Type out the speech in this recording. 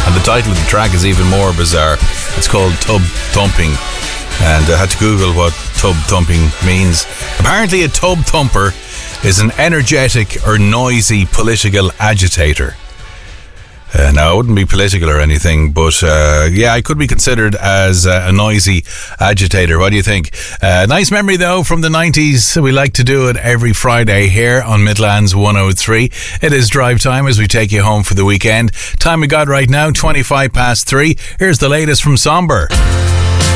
And the title of the track is even more bizarre. It's called Tub Thumping, and I had to Google what tub thumping means. Apparently a tub thumper is an energetic or noisy political agitator. Now, I wouldn't be political or anything, but I could be considered as a noisy agitator. What do you think? Nice memory, though, from the 90s. We like to do it every Friday here on Midlands 103. It is drive time as we take you home for the weekend. Time we got right now, 3:25. Here's the latest from Somber.